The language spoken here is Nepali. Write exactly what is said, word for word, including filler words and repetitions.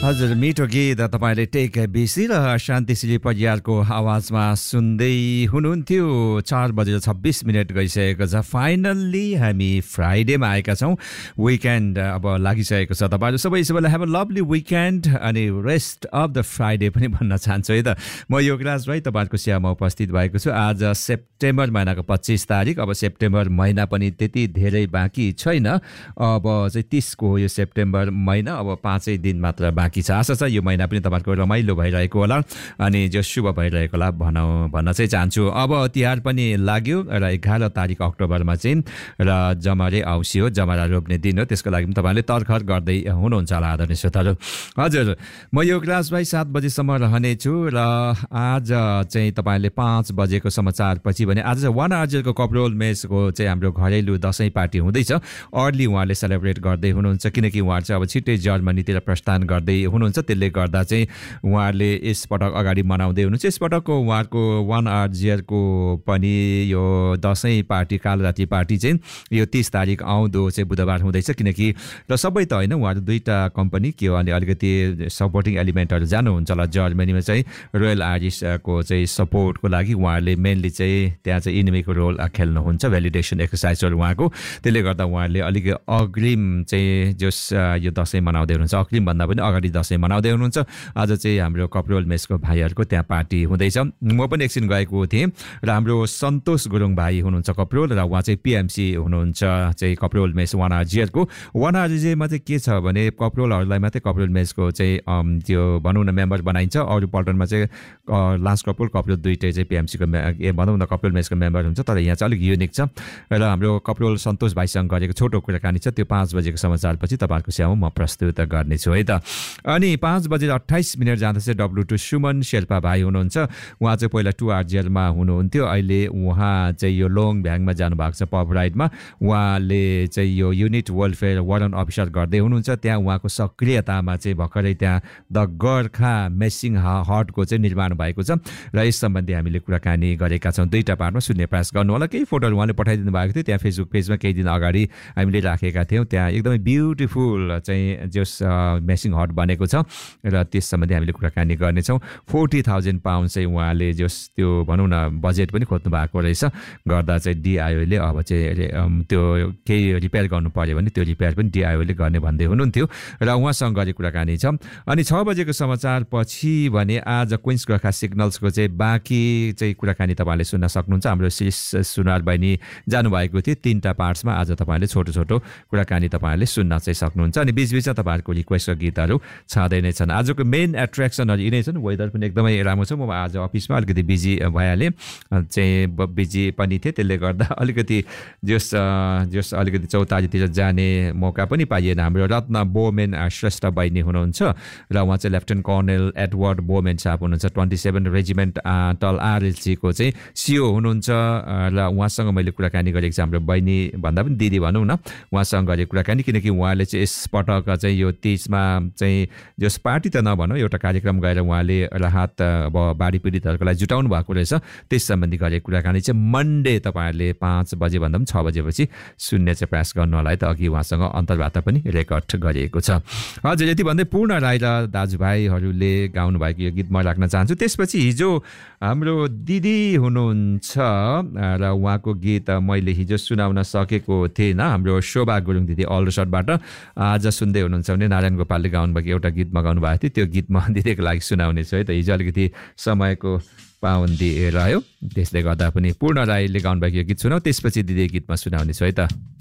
हजुर मिठो गीत तपाईले टेक बिसी र शान्तिश्री परियारको आवाजमा सुन्दै हुनुहुन्थ्यो। चार बजेर छब्बिस मिनट गइसकेको छ। फाइनल्ली हामी फ्राइडेमा आएका छौँ। विकेन्ड अब लागिसकेको छ। तपाईँहरू सबै सबैलाई हेभ अ लभली विकेन्ड अनि रेस्ट अफ द फ्राइडे पनि भन्न चाहन्छु है त। म योगराज भाइ तपाईँहरूको सेवामा उपस्थित भएको छु। आज सेप्टेम्बर महिनाको पच्चिस तारिक। अब सेप्टेम्बर महिना पनि त्यति धेरै बाँकी छैन। अब चाहिँ तिसको हो यो सेप्टेम्बर महिना। अब पाँचै दिन मात्र बाँकी छ। आशा छ यो महिना पनि तपाईँको रमाइलो भइरहेको होला अनि जो शुभ भइरहेको होला भनौँ भन्न चाहिँ चाहन्छु। अब तिहार पनि लाग्यो र एघार तारिक अक्टोबरमा चाहिँ र जमरे औँसी हो, जमरा रोप्ने दिन हो। त्यसको लागि पनि तपाईँले तर्खर गर्दै हुनुहुन्छ होला आदरणीय श्रोताहरू। हजुर म योगराज भाइ सात बजीसम्म रहनेछु र आज चाहिँ तपाईँले पाँच बजेको समाचारपछि भने आज चाहिँ वान आर्जेलको कपरोल मेसको चाहिँ हाम्रो घरेलु दसैँ पार्टी हुँदैछ। अर्ली उहाँले सेलिब्रेट गर्दै हुनुहुन्छ किनकि उहाँ चाहिँ अब छिट्टै जर्मनीतिर प्रस्थान गर्दै हुनुहुन्छ। त्यसले गर्दा चाहिँ उहाँहरूले यसपटक अगाडि मनाउँदै हुनुहुन्छ। यसपटकको उहाँको वान आर्जियरको पनि यो दसैँ पार्टी कालरात्रि पार्टी चाहिँ यो तिस तारिक आउँदो चाहिँ बुधबार हुँदैछ किनकि र सबै त होइन उहाँहरू दुईवटा कम्पनी के हो अनि अलिकति सपोर्टिङ एलिमेन्टहरू जानुहुन्छ होला जर्मनीमा चाहिँ रोयल आइरिसको चाहिँ सपोर्टको लागि उहाँहरूले मेनली चाहिँ त्यहाँ चाहिँ इनिमीको रोल खेल्नुहुन्छ भ्यालिडेसन एक्सर्साइजहरू उहाँको। त्यसले गर्दा उहाँहरूले अलिक अग्रिम चाहिँ जस यो दसैँ मनाउँदै हुनुहुन्छ। अग्रिम भन्दा पनि अगाडि दसैँ मनाउँदै हुनुहुन्छ। आज चाहिँ हाम्रो कपरोल मेसको भाइहरूको त्यहाँ पार्टी हुँदैछ। म पनि एकछिन गएको थिएँ र हाम्रो सन्तोष गुरुङ भाइ हुनुहुन्छ कपरोल र उहाँ चाहिँ पिएमसी हुनुहुन्छ चाहिँ कपरोल मेस वान आर्जियरको। वान आर्जियरमा चाहिँ के छ भने कपरोलहरूलाई मात्रै कपरोल मेसको चाहिँ त्यो भनौँ न मेम्बर बनाइन्छ। अरू पल्टनमा चाहिँ लास्ट कपरोल कपरोल दुइटै चाहिँ पिएमसीको ए भनौँ न कपरोल मेसको मेम्बर हुन्छ। तर यहाँ चाहिँ अलिक युनिक छ र हाम्रो कपरोल सन्तोष भाइसँग गरेको छोटो कुराकानी छ। त्यो पाँच बजेको समाचारपछि तपाईँहरूको सेवामा म प्रस्तुत गर्नेछु है त। अनि पाँच बजेर अट्ठाइस मिनट जाँदा चाहिँ डब्लु टू सुमन शेर्पा भाइ हुनुहुन्छ। उहाँ चाहिँ पहिला टु आर्जियरमा हुनुहुन्थ्यो। अहिले उहाँ चाहिँ यो लोङ भ्याङमा जानुभएको छ पब राइडमा। उहाँले चाहिँ यो युनिट वेलफेयर वार्डन अफिसर गर्दै हुनुहुन्छ। त्यहाँ उहाँको सक्रियतामा चाहिँ भर्खरै त्यहाँ द गोर्खा मेसिङ हटको चाहिँ निर्माण भएको छ र यस सम्बन्धी हामीले कुराकानी गरेका छौँ। दुईवटा पार्टमा सुन्ने प्रयास गर्नु होला। केही फोटोहरू उहाँले पठाइदिनु भएको थियो त्यहाँ फेसबुक पेजमा केही दिन अगाडि हामीले राखेका थियौँ। त्यहाँ एकदमै ब्युटिफुल चाहिँ जस मेसिङ हट बनेको छ र त्यस सम्बन्धी हामीले कुराकानी गर्नेछौँ। फोर्टी थाउजन्ड पाउन्ड चाहिँ उहाँले जस त्यो भनौँ न बजेट पनि खोज्नु भएको रहेछ गर्दा चाहिँ डिआइओले अब चाहिँ त्यो केही रिपेयर गर्नु पऱ्यो भने त्यो रिपेयर पनि डिआइओले गर्ने भन्दै हुनुहुन्थ्यो र उहाँसँग गरेको कुराकानी छ। अनि छ बजेको समाचार पछि भने आज क्विन्स गोर्खा सिग्नल्सको चाहिँ बाँकी चाहिँ कुराकानी तपाईँले सुन्न सक्नुहुन्छ। हाम्रो शिष सुनार बहिनी जानुभएको थियो तिनवटा पार्ट्समा। आज तपाईँले छोटो छोटो कुराकानी तपाईँहरूले सुन्न चाहिँ सक्नुहुन्छ। अनि बिचबिचमा तपाईँहरूको रिक्वेस्टको गीतहरू छँदै नै छन्। आजको मेन एट्र्याक्सनहरू यिनै छन्। वेदर पनि एकदमै राम्रो छ। म आज अफिसमा अलिकति बिजी भइहालेँ चाहिँ बिजी पनि थिएँ। त्यसले गर्दा अलिकति जस जस अलिकति चौतारीतिर जाने मौका पनि पाइएन। हाम्रो रत्न बोमेन श्रेष्ठ बहिनी हुनुहुन्छ र उहाँ चाहिँ लेफ्टेनेन्ट कर्नेल एडवर्ड बोमेन साहब हुनुहुन्छ। ट्वेन्टी सेभेन रेजिमेन्ट टल आरएलसीको चाहिँ सिओ हुनुहुन्छ र उहाँसँग मैले कुराकानी गरेको छु। हाम्रो बहिनी भन्दा पनि दिदी भनौँ न उहाँसँग गरेको कुराकानी किनकि उहाँले चाहिँ यसपटक चाहिँ यो तिसमा चाहिँ जस पार्टी त नभनौँ एउटा कार्यक्रम गएर उहाँले राहत अब बाढी पीडितहरूको लागि जुटाउनु भएको रहेछ। त्यस सम्बन्धी गरेको कुराकानी चाहिँ मन्डे तपाईँहरूले पाँच बजे भन्दा पनि छ बजेपछि सुन्ने चाहिँ प्रयास गर्नु होला है त। अघि उहाँसँग अन्तर्वार्ता पनि रेकर्ड गरिएको छ। हजुर यति भन्दै पूर्ण राई र दाजुभाइहरूले गाउनुभएको यो गीत म राख्न चाहन्छु। त्यसपछि हिजो हाम्रो दिदी हुनुहुन्छ र उहाँको गीत मैले हिजो सुनाउन सकेको थिएन। हाम्रो शोभा गुरुङ दिदी अल्डरसटबाट आज सुन्दै हुनुहुन्छ भने नारायण गोपालले गाउनुभएको एउटा गीत मगाउनु भएको थियो। त्यो गीत म दिदीको लागि सुनाउने छु है त। हिजो अलिकति समयको पाबन्दी रह्यो त्यसले गर्दा पनि पूर्ण राईले गाउनुभएको यो गीत सुनाऊ। त्यसपछि दिदी गीतमा सुनाउने छु है त।